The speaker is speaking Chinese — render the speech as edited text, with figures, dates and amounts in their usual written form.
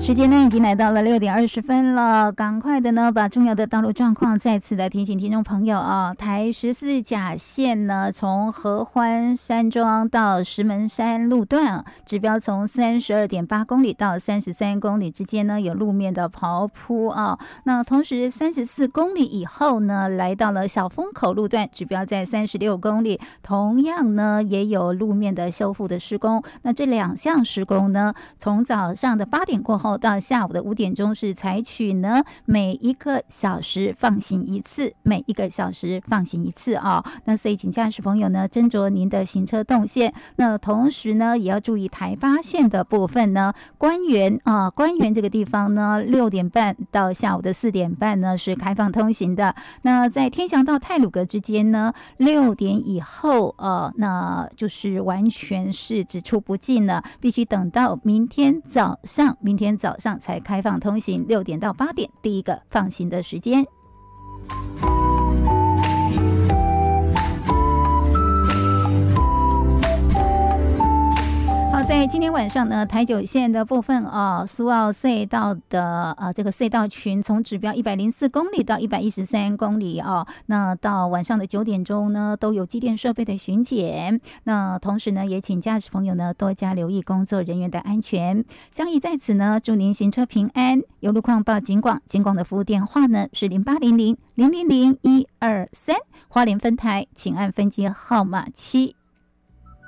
时间呢已经来到了6:20了，赶快的呢把重要的道路状况再次的提醒听众朋友啊。台14甲线呢，从合欢山庄到石门山路段指标从32.8公里到33公里之间呢有路面的刨铺啊。那同时34公里以后呢，来到了小丰口路段，指标在36公里，同样呢也有路面的修复的施工。那这两项施工呢，从早上的8点过后到下午的5点钟是采取呢每1个小时放行一次，每1个小时放行一次啊。那所以请驾驶朋友呢斟酌您的行车动线。那同时呢也要注意台8线的部分呢，官园这个地方呢6点半到下午的4点半呢是开放通行的。那在天祥到太鲁阁之间呢6点以后那就是完全是只出不进了，必须等到明天早上才开放通行，6点到8点第一个放行的时间。在今天晚上呢，台9线的部分苏澳隧道的这个隧道群从指标104公里到113公里那到晚上的9点钟呢，都有机电设备的巡检。那同时呢，也请驾驶朋友呢多加留意工作人员的安全。相宜在此呢，祝您行车平安。有路况报警广的服务电话呢是0800-000-123，花莲分台请按分机号码7。